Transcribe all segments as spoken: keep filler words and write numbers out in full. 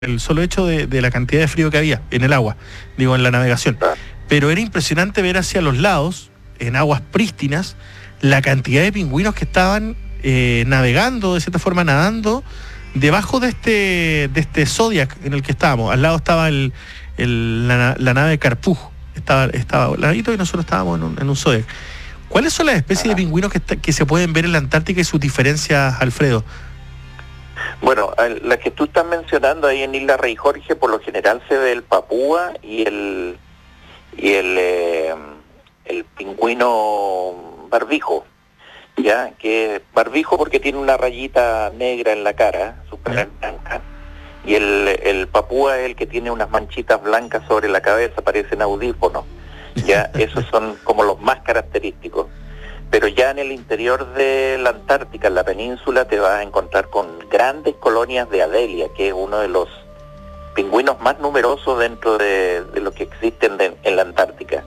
el solo hecho de, de la cantidad de frío que había en el agua, digo, en la navegación. Pero era impresionante ver hacia los lados, en aguas prístinas, la cantidad de pingüinos que estaban eh, navegando, de cierta forma nadando, debajo de este de este Zodiac en el que estábamos. Al lado estaba el, el, la, la nave Carpuj, estaba, estaba al ladito y nosotros estábamos en un, en un Zodiac. ¿Cuáles son las especies de pingüinos que, está, que se pueden ver en la Antártica y sus diferencias, Alfredo? Bueno, la que tú estás mencionando ahí en Isla Rey Jorge, por lo general se ve el papúa y el y el eh, el pingüino barbijo, ya que barbijo porque tiene una rayita negra en la cara, súper blanca, y el el papúa es el que tiene unas manchitas blancas sobre la cabeza, parecen audífonos, ya esos son como los más característicos. Pero ya en el interior de la Antártica, en la península, te vas a encontrar con grandes colonias de Adelia, que es uno de los pingüinos más numerosos dentro de, de los que existen de, en la Antártica.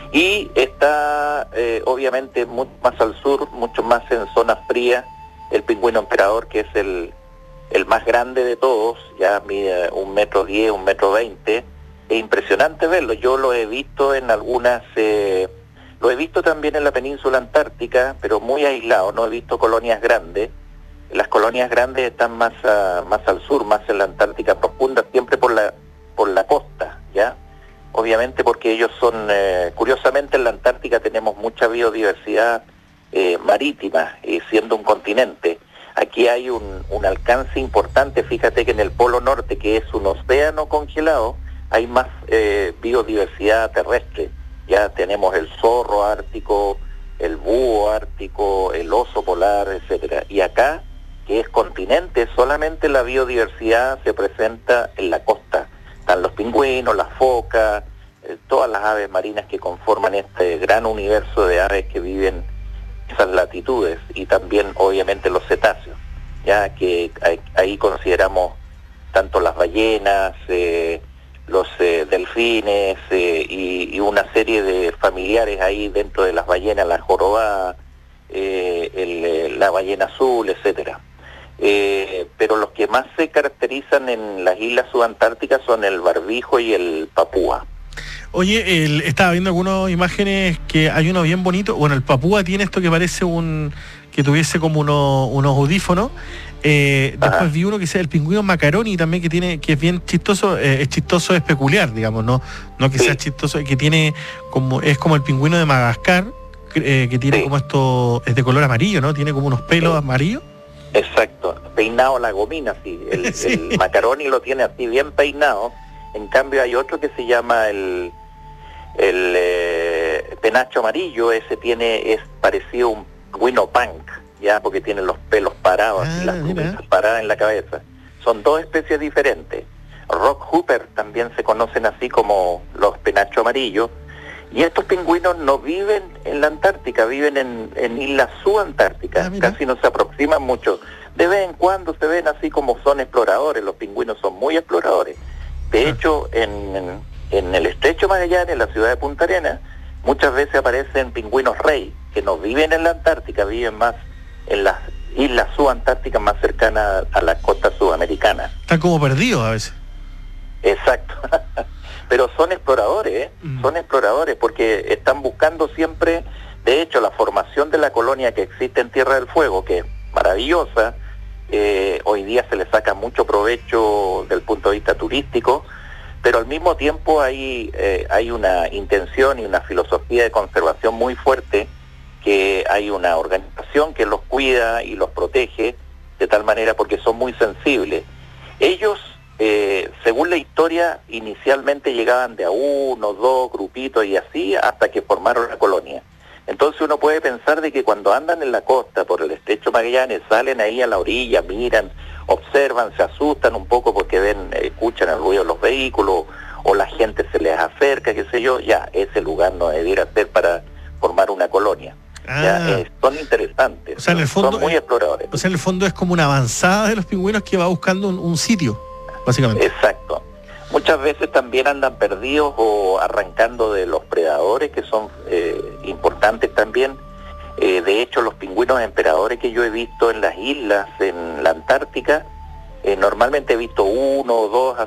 Y está, eh, obviamente, mucho más al sur, mucho más en zonas frías, el pingüino emperador, que es el, el más grande de todos, ya mide un metro diez, un metro veinte. Es impresionante verlo. Yo lo he visto en algunas... Eh, Lo he visto también en la península antártica, pero muy aislado, no he visto colonias grandes. Las colonias grandes están más a, más al sur, más en la Antártica profunda, siempre por la por la costa, ¿ya? Obviamente porque ellos son, eh, curiosamente en la Antártica tenemos mucha biodiversidad eh, marítima, eh, siendo un continente. Aquí hay un, un alcance importante, fíjate que en el Polo Norte, que es un océano congelado, hay más eh, biodiversidad terrestre. Ya tenemos el zorro ártico, el búho ártico, el oso polar, etcétera. Y acá, que es continente, solamente la biodiversidad se presenta en la costa. Están los pingüinos, las focas, eh, todas las aves marinas que conforman este gran universo de aves que viven en esas latitudes. Y también, obviamente, los cetáceos, ya que ahí consideramos tanto las ballenas, eh, los eh, delfines eh, y, y una serie de familiares ahí dentro de las ballenas, la jorobada, eh, el, eh, la ballena azul, etcétera. Eh, pero los que más se caracterizan en las islas subantárticas son el barbijo y el papúa. Oye, el, estaba viendo algunas imágenes que hay uno bien bonito. Bueno, el papúa tiene esto que parece un que tuviese como uno, unos audífonos. Eh, después Ajá. vi uno que sea el pingüino macaroni también, que tiene que es bien chistoso, eh, es chistoso, es peculiar, digamos, no no que sí. sea chistoso, que tiene como es como el pingüino de Madagascar, eh, que tiene sí. como esto, es de color amarillo, ¿no? Tiene como unos pelos sí. amarillos. Exacto, peinado a la gomina, sí. El, sí. el macaroni lo tiene así bien peinado. En cambio hay otro que se llama el el eh, penacho amarillo, ese tiene es parecido a un pingüino punk, ya, porque tienen los pelos parados, ah, y las plumas paradas en la cabeza. Son dos especies diferentes. Rock Hooper también se conocen así como los penachos amarillos. Y estos pingüinos no viven en la Antártica, viven en, en islas subantárticas. Ah, casi no se aproximan mucho. De vez en cuando se ven así como son exploradores. Los pingüinos son muy exploradores. De ah. hecho, en, en, en el estrecho Magallanes, en la ciudad de Punta Arenas, muchas veces aparecen pingüinos rey, que no viven en la Antártica, viven más en las islas subantárticas más cercanas a la costa sudamericana. Están como perdidos a veces. Exacto. Pero son exploradores, ¿eh? Mm. Son exploradores porque están buscando siempre, de hecho, la formación de la colonia que existe en Tierra del Fuego, que es maravillosa, eh, hoy día se le saca mucho provecho desde el punto de vista turístico, pero al mismo tiempo hay, eh, hay una intención y una filosofía de conservación muy fuerte, que hay una organización que los cuida y los protege de tal manera porque son muy sensibles. Ellos, eh, según la historia, inicialmente llegaban de a uno, dos grupitos y así hasta que formaron la colonia. Entonces uno puede pensar de que cuando andan en la costa por el estrecho Magallanes, salen ahí a la orilla, miran, observan, se asustan un poco porque ven, escuchan el ruido de los vehículos o la gente se les acerca, qué sé yo, ya, ese lugar no debiera ser para formar una colonia. Ah. Ya, eh, son interesantes, o sea, en el fondo, son muy exploradores. O sea, en el fondo es como una avanzada de los pingüinos que va buscando un, un sitio, básicamente. Exacto. Muchas veces también andan perdidos o arrancando de los predadores, que son eh, importantes también. Eh, de hecho, los pingüinos emperadores que yo he visto en las islas, en la Antártica, Eh, normalmente he visto uno o dos